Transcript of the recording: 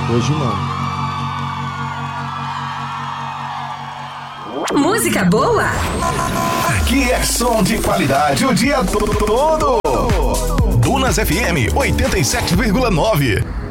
Hoje não. Música boa? Aqui é som de qualidade o dia todo. Dunas FM 87,9.